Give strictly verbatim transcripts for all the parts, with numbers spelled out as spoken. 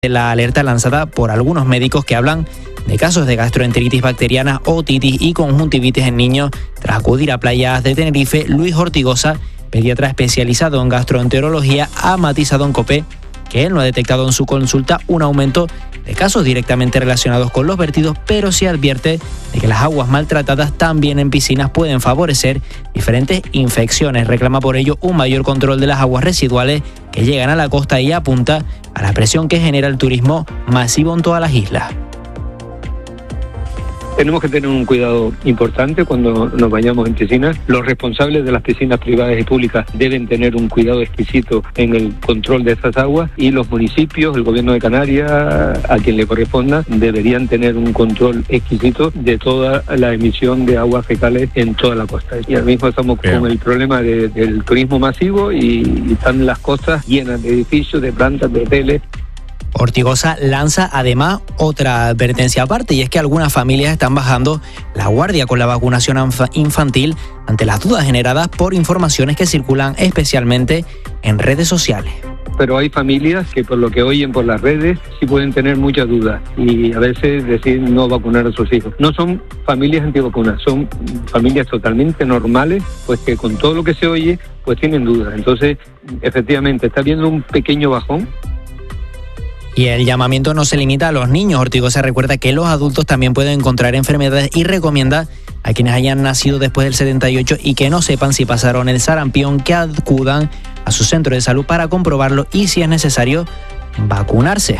la alerta lanzada por algunos médicos que hablan de casos de gastroenteritis bacteriana, otitis y conjuntivitis en niños. Tras acudir a playas de Tenerife, Luis Ortigosa, pediatra especializado en gastroenterología, ha matizado en COPE que él no ha detectado en su consulta un aumento de casos directamente relacionados con los vertidos, pero sí advierte de que las aguas maltratadas también en piscinas pueden favorecer diferentes infecciones. Reclama por ello un mayor control de las aguas residuales que llegan a la costa y apunta a la presión que genera el turismo masivo en todas las islas. Tenemos que tener un cuidado importante cuando nos bañamos en piscinas. Los responsables de las piscinas privadas y públicas deben tener un cuidado exquisito en el control de esas aguas, y los municipios, el gobierno de Canarias, a quien le corresponda, deberían tener un control exquisito de toda la emisión de aguas fecales en toda la costa. Y ahora mismo estamos Bien. con el problema de, del turismo masivo y, y están las costas llenas de edificios, de plantas, de hoteles. Ortigosa lanza además otra advertencia aparte, y es que algunas familias están bajando la guardia con la vacunación infantil ante las dudas generadas por informaciones que circulan especialmente en redes sociales. Pero hay familias que por lo que oyen por las redes sí pueden tener muchas dudas y a veces deciden no vacunar a sus hijos. No son familias antivacunas, son familias totalmente normales, pues que con todo lo que se oye pues tienen dudas. Entonces, efectivamente, está habiendo un pequeño bajón. Y el llamamiento no se limita a los niños. Ortigosa recuerda que los adultos también pueden contraer enfermedades y recomienda a quienes hayan nacido después del setenta y ocho y que no sepan si pasaron el sarampión que acudan a su centro de salud para comprobarlo y, si es necesario, vacunarse.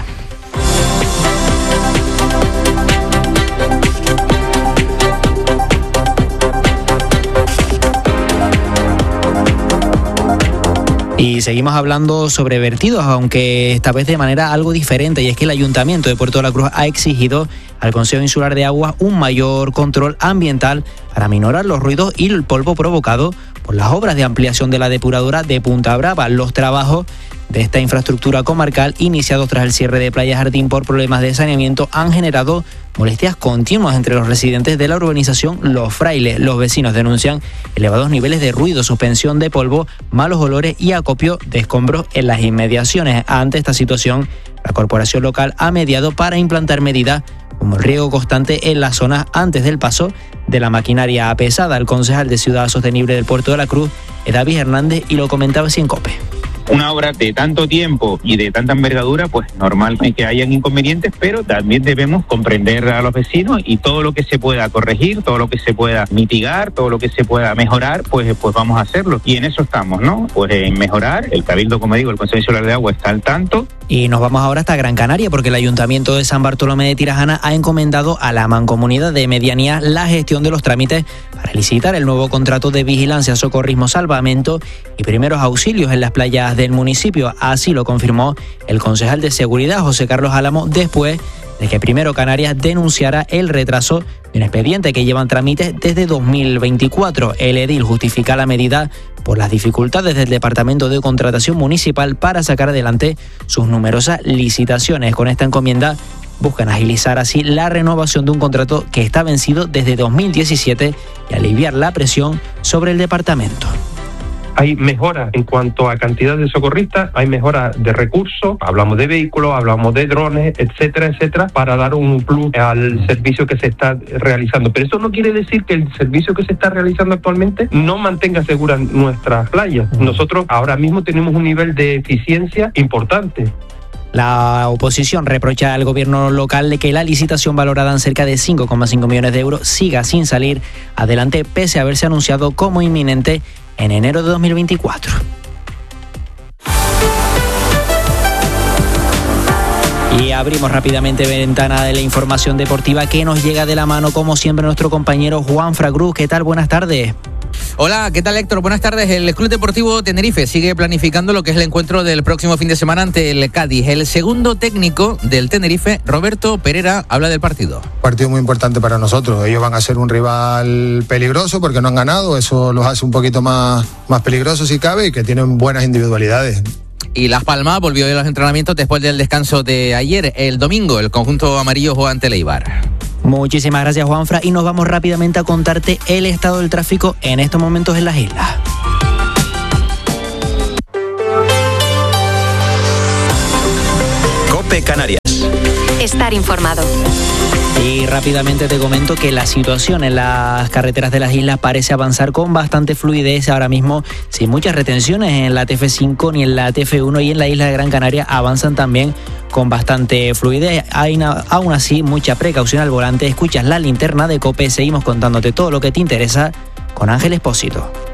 Y seguimos hablando sobre vertidos, aunque esta vez de manera algo diferente, y es que el Ayuntamiento de Puerto de la Cruz ha exigido al Consejo Insular de Aguas un mayor control ambiental para minorar los ruidos y el polvo provocado por las obras de ampliación de la depuradora de Punta Brava. Los trabajos de esta infraestructura comarcal, iniciados tras el cierre de Playa Jardín por problemas de saneamiento, han generado molestias continuas entre los residentes de la urbanización Los Frailes. Los vecinos denuncian elevados niveles de ruido, suspensión de polvo, malos olores y acopio de escombros en las inmediaciones. Ante esta situación, la corporación local ha mediado para implantar medidas como el riego constante en las zonas antes del paso de la maquinaria pesada. El concejal de Ciudad Sostenible del Puerto de la Cruz, David Hernández, y lo comentaba así en COPE. Una obra de tanto tiempo y de tanta envergadura, pues normal que hayan inconvenientes, pero también debemos comprender a los vecinos y todo lo que se pueda corregir, todo lo que se pueda mitigar, todo lo que se pueda mejorar, pues, pues vamos a hacerlo. Y en eso estamos, ¿no? Pues en mejorar. El Cabildo, como digo, el Consejo Insular de Agua está al tanto. Y nos vamos ahora hasta Gran Canaria, porque el Ayuntamiento de San Bartolomé de Tirajana ha encomendado a la Mancomunidad de Medianía la gestión de los trámites para licitar el nuevo contrato de vigilancia, socorrismo, salvamento y primeros auxilios en las playas del municipio. Así lo confirmó el concejal de Seguridad, José Carlos Álamo, después de que Primero Canarias denunciara el retraso de un expediente que llevan trámites desde dos mil veinticuatro. El edil justifica la medida por las dificultades del Departamento de Contratación Municipal para sacar adelante sus numerosas licitaciones. Con esta encomienda buscan agilizar así la renovación de un contrato que está vencido desde dos mil diecisiete y aliviar la presión sobre el departamento. Hay mejoras en cuanto a cantidad de socorristas, hay mejoras de recursos, hablamos de vehículos, hablamos de drones, etcétera, etcétera, para dar un plus al servicio que se está realizando. Pero eso no quiere decir que el servicio que se está realizando actualmente no mantenga seguras nuestras playas. Nosotros ahora mismo tenemos un nivel de eficiencia importante. La oposición reprocha al gobierno local de que la licitación, valorada en cerca de cinco coma cinco millones de euros, siga sin salir adelante pese a haberse anunciado como inminente en enero de dos mil veinticuatro. Y abrimos rápidamente ventana de la información deportiva que nos llega de la mano, como siempre, nuestro compañero Juanfran Cruz. ¿Qué tal? Buenas tardes. Hola, ¿qué tal, Héctor? Buenas tardes. El Club Deportivo Tenerife sigue planificando lo que es el encuentro del próximo fin de semana ante el Cádiz. El segundo técnico del Tenerife, Roberto Pereira, habla del partido. Partido muy importante para nosotros. Ellos van a ser un rival peligroso porque no han ganado. Eso los hace un poquito más, más peligrosos si cabe, y que tienen buenas individualidades. Y Las Palmas volvió a los entrenamientos después del descanso de ayer. El domingo, el conjunto amarillo juega ante el Eibar. Muchísimas gracias, Juanfra, y nos vamos rápidamente a contarte el estado del tráfico en estos momentos en las islas. Cope Canarias. Estar informado. Y rápidamente te comento que la situación en las carreteras de las islas parece avanzar con bastante fluidez ahora mismo, sin muchas retenciones en la T F cinco ni en la T F uno, y en la isla de Gran Canaria avanzan también con bastante fluidez. Hay una, aún así mucha precaución al volante. Escuchas la linterna de COPE, seguimos contándote todo lo que te interesa con Ángel Expósito.